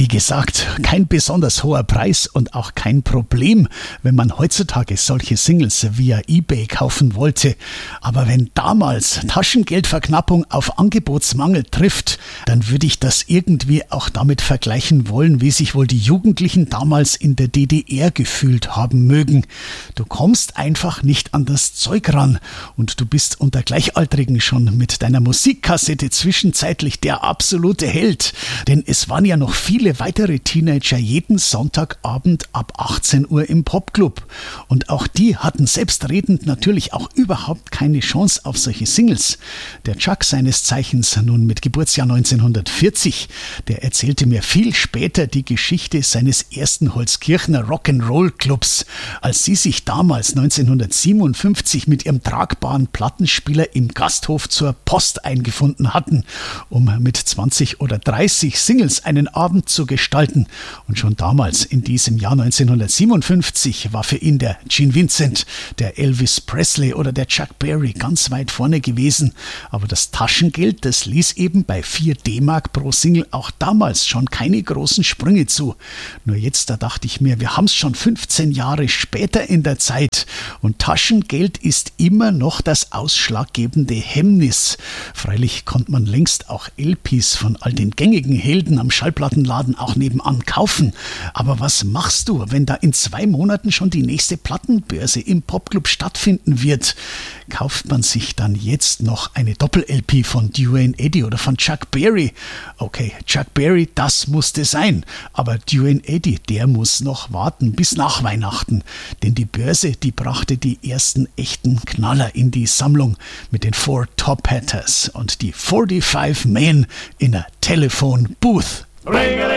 gesagt, kein besonders hoher Preis und auch kein Problem, wenn man heutzutage solche Singles via eBay kaufen wollte. Aber wenn damals Taschengeldverknappung auf Angebotsmangel trifft, dann würde ich das irgendwie auch damit vergleichen wollen, wie sich wohl die Jugendlichen damals in der DDR gefühlt haben mögen. Du kommst einfach nicht an das Zeug ran und du bist unter Gleichaltrigen schon mit deiner Musikkassette zwischenzeitlich der absolute Held. Denn es waren ja noch viele weitere Teenager jeden Sonntagabend ab 18 Uhr im Popclub. Und auch die hatten selbstredend natürlich auch überhaupt keine Chance auf solche Singles. Der Chuck, seines Zeichens nun mit Geburtsjahr 1940, der erzählte mir viel später die Geschichte seines ersten Holzkirchner Rock'n'Roll-Clubs, als sie sich damals 1957 mit ihrem tragbaren Plattenspieler im Gasthof zur Post eingefunden hatten, um mit 20 oder 30 Singles einen Abend zu gestalten. Und schon damals, in diesem Jahr 1957, war für ihn der Gene Vincent, der Elvis Presley oder der Chuck Berry ganz weit vorne gewesen. Aber das Taschengeld, das ließ eben bei 4 D-Mark pro Single auch damals schon keine großen Sprünge zu. Nur jetzt, da dachte ich mir, wir haben es schon 15 Jahre später in der Zeit und Taschengeld ist immer noch das ausschlaggebende Hemmnis. Freilich konnte man längst auch LPs von all den gängigen Helden am Schallplattenladen auch nebenan kaufen. Aber was machst du, wenn da in 2 Monaten schon die nächste Plattenbörse im Popclub stattfinden wird? Kauft man sich dann jetzt noch eine Doppel-LP von Duane Eddy oder von Chuck Berry? Okay, Chuck Berry, das musste sein. Aber Duane Eddy, der muss noch warten bis nach Weihnachten. Denn die Börse, die brachte die ersten echten Knaller in die Sammlung mit den 4 Top Hatters und die 45 Men in a Telephone Booth. Ring-a-ling.